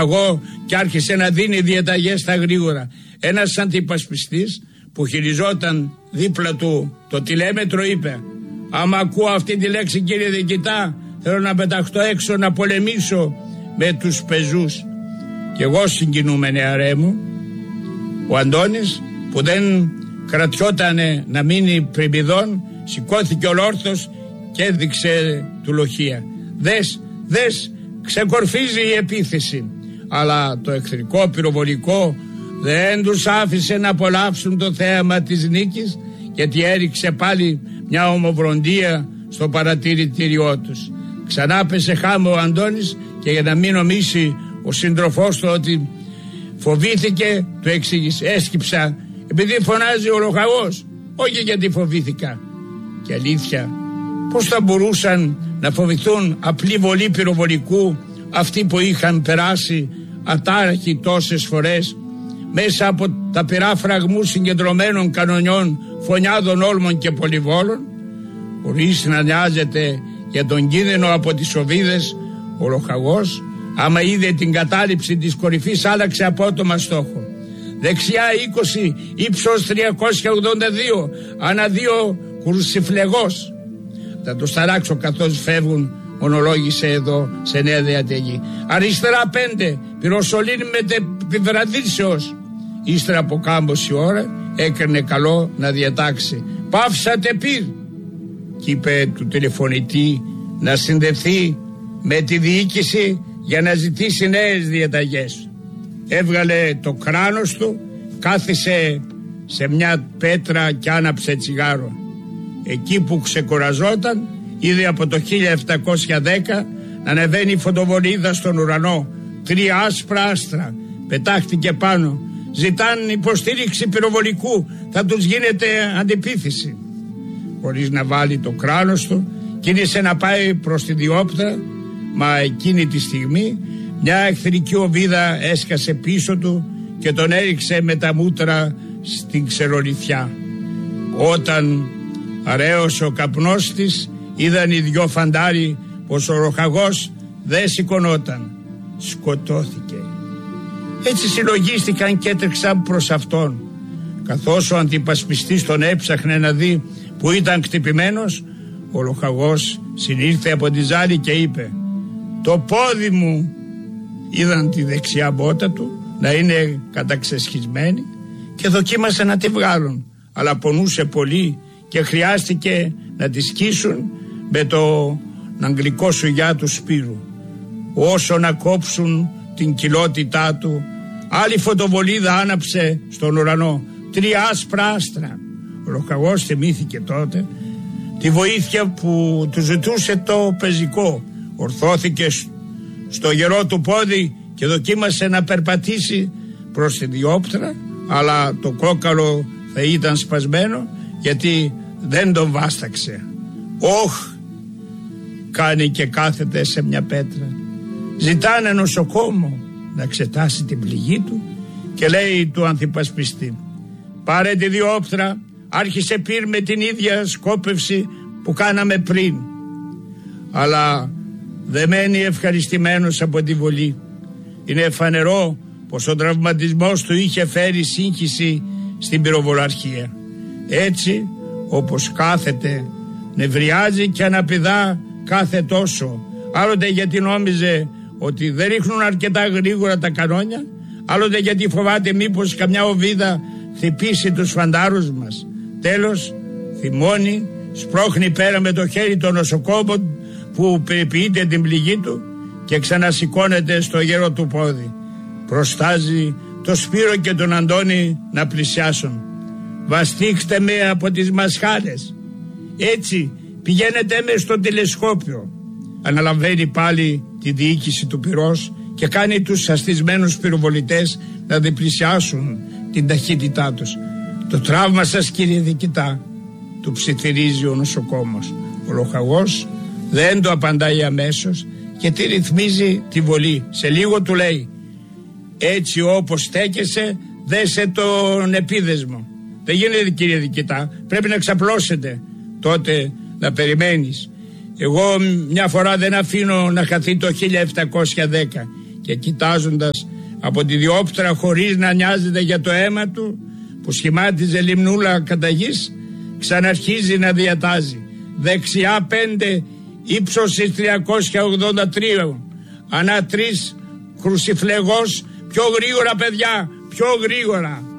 Λοχαγό και άρχισε να δίνει διαταγές στα γρήγορα. Ένας αντιπασπιστής που χειριζόταν δίπλα του το τηλέμετρο είπε: άμα ακούω αυτή τη λέξη, κύριε διοικητά, θέλω να πεταχτώ έξω να πολεμήσω με τους πεζούς. Και εγώ συγκινούμαι, νεαρέ μου. Ο Αντώνης, που δεν κρατιότανε να μείνει πριμηδών, σηκώθηκε ολόρθος και έδειξε του λοχεία. Δες, ξεκορφίζει η επίθεση. Αλλά το εχθρικό πυροβολικό δεν τους άφησε να απολαύσουν το θέαμα της νίκης, γιατί έριξε πάλι μια ομοβροντία στο παρατηρητήριό τους. Ξανά πέσε χάμω ο Αντώνης και για να μην νομίσει ο σύντροφός του ότι φοβήθηκε, του εξήγησε: έσκυψα επειδή φωνάζει ο Λοχαγός, όχι γιατί φοβήθηκα. Και αλήθεια, πώς θα μπορούσαν να φοβηθούν απλή βολή πυροβολικού αυτοί που είχαν περάσει ατάραχοι τόσες φορές μέσα από τα πυρά φραγμούς συγκεντρωμένων κανονιών, φωνιάδων, όλμων και πολυβόλων? Χωρίς να νοιάζεται για τον κίνδυνο από τις οβίδες, ο Λοχαγός, άμα είδε την κατάληψη της κορυφής, άλλαξε απότομα στόχο. Δεξιά 20, ύψος 382, ανά 2 κουρσιφλεγός. Θα το σταράξω καθώς φεύγουν, μονολόγησε εδώ σε Νέα Διαταγή. Αριστερά 5, πυροσολήν μετεπιβραδίσεως. Ύστερα από κάμποση ώρα έκρινε καλό να διατάξει: πάυσατε πυρ. Κι είπε του τηλεφωνητή να συνδεθεί με τη διοίκηση για να ζητήσει νέες διαταγές. Έβγαλε το κράνος του, κάθισε σε μια πέτρα και άναψε τσιγάρο. Εκεί που ξεκουραζόταν, είδε από το 1710 να ανεβαίνει η φωτοβολίδα στον ουρανό. 3 άσπρα άστρα. Πετάχτηκε πάνω. Ζητάν υποστήριξη πυροβολικού, θα τους γίνεται αντιπίθεση. Χωρίς να βάλει το κράνος του, κίνησε να πάει προς τη διόπτρα, μα εκείνη τη στιγμή μια εχθρική οβίδα έσκασε πίσω του και τον έριξε με τα μούτρα στην ξερολιθιά. Όταν αραίωσε ο καπνός της, είδαν οι 2 φαντάροι πως ο Λοχαγός δεν σηκωνόταν. Σκοτώθηκε. Έτσι συλλογίστηκαν και έτρεξαν προς αυτόν. Καθώς ο αντιπασπιστής τον έψαχνε να δει που ήταν χτυπημένος, ο Λοχαγός συνήλθε από τη ζάλη και είπε: το πόδι μου. Είδαν τη δεξιά μπότα του να είναι καταξεσχισμένη και δοκίμασαν να τη βγάλουν, αλλά πονούσε πολύ και χρειάστηκε να τη σκίσουν με το αγγλικό σουγιά του Σπύρου. Όσο να κόψουν την κοιλότητά του, άλλη φωτοβολίδα άναψε στον ουρανό. 3 άσπρα άστρα. Ο Λοχαγός θυμήθηκε τότε τη βοήθεια που του ζητούσε το πεζικό. Ορθώθηκε στο γερό του πόδι και δοκίμασε να περπατήσει προς τη διόπτρα, αλλά το κόκαλο θα ήταν σπασμένο γιατί δεν τον βάσταξε. Όχ, κάνει και κάθεται σε μια πέτρα. Ζητάνε νοσοκόμο να εξετάσει την πληγή του και λέει του ανθυπασπιστή: πάρε τη διόπτρα, άρχισε πυρ με την ίδια σκόπευση που κάναμε πριν. Αλλά δεν μένει ευχαριστημένος από τη βολή. Είναι φανερό πως ο τραυματισμός του είχε φέρει σύγχυση στην πυροβολαρχία. Έτσι, όπως κάθεται, νευριάζει και αναπηδά κάθε τόσο. Άλλοτε γιατί νόμιζε ότι δεν ρίχνουν αρκετά γρήγορα τα κανόνια, άλλοτε γιατί φοβάται μήπως καμιά οβίδα χτυπήσει τους φαντάρους μας. Τέλος, θυμώνει, σπρώχνει πέρα με το χέρι τον νοσοκόμο που περιποιείται την πληγή του και ξανασηκώνεται στο γέρο του πόδι. Προστάζει το Σπύρο και τον Αντώνη να πλησιάσουν. Βαστίξτε με από τις μασχάλες. Έτσι πηγαίνετε με στο τηλεσκόπιο. Αναλαμβάνει πάλι τη διοίκηση του πυρός και κάνει τους αστισμένους πυροβολητές να διπλησιάσουν την ταχύτητά τους. Το τραύμα σας, κύριε διοικητά, του ψιθυρίζει ο νοσοκόμος. Ο Λοχαγός δεν το απαντάει αμέσως και τη ρυθμίζει τη βολή. Σε λίγο του λέει: έτσι όπως στέκεσαι, δέσε τον επίδεσμο. Δεν γίνεται, κύριε διοικητά, πρέπει να ξαπλώσετε. Τότε να περιμένεις. Εγώ μια φορά δεν αφήνω να χαθεί το 1710 και κοιτάζοντας από τη διόπτρα χωρίς να νοιάζεται για το αίμα του που σχημάτιζε λιμνούλα κατά γης, ξαναρχίζει να διατάζει. Δεξιά 5, ύψος 383, ανά 3 κρουσιφλεγός. Πιο γρήγορα παιδιά, πιο γρήγορα.